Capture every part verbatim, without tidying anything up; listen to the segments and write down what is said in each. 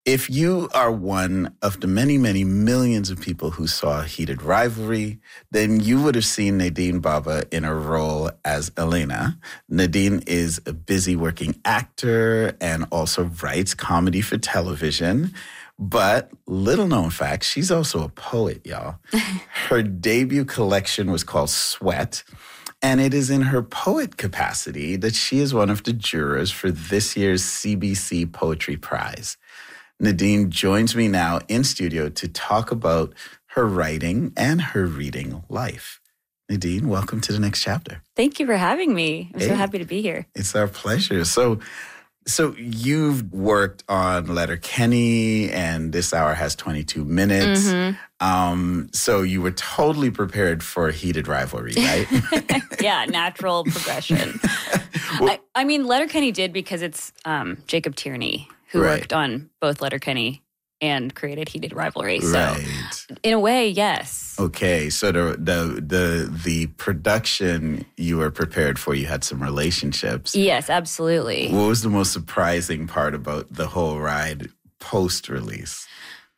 If you are one of the many, many millions of people who saw Heated Rivalry, then you would have seen Nadine Baba in a role as Elena. Nadine is a busy working actor and also writes comedy for television. But little known fact, she's also a poet, y'all. Her debut collection was called Sweat. And it is in her poet capacity that she is one of the jurors for this year's C B C Poetry Prize. Nadine joins me now in studio to talk about her writing and her reading life. Nadine, welcome to the next chapter. Thank you for having me. I'm hey, so happy to be here. It's our pleasure. So, so you've worked on Letterkenny, and this hour has twenty-two minutes. Mm-hmm. Um, so you were totally prepared for Heated Rivalry, right? Yeah, natural progression. well, I, I mean, Letterkenny did because it's um, Jacob Tierney who right. worked on both Letterkenny and created Heated Rivalry. So right. in a way, yes. Okay, so the the the the production you were prepared for, you had some relationships. Yes, absolutely. What was the most surprising part about the whole ride post-release?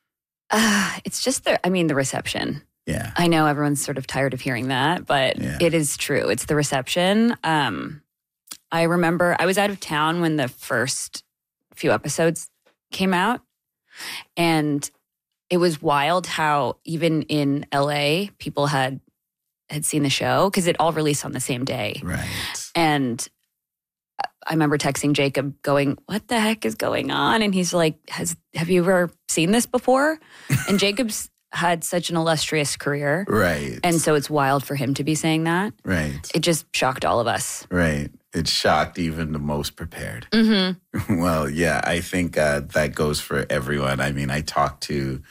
Uh, it's just the, I mean, the reception. Yeah. I know everyone's sort of tired of hearing that, but yeah. it is true. It's the reception. Um, I remember I was out of town when the first few episodes came out, and it was wild how even in L A people had had seen the show because it all released on the same day. Right. And I remember texting Jacob going, "What the heck is going on?" And he's like, "Has have you ever seen this before?" And Jacob's had such an illustrious career. Right. And so it's wild for him to be saying that. Right. It just shocked all of us. Right. It shocked even the most prepared. Mm-hmm. Well, yeah, I think uh, that goes for everyone. I mean, I talked to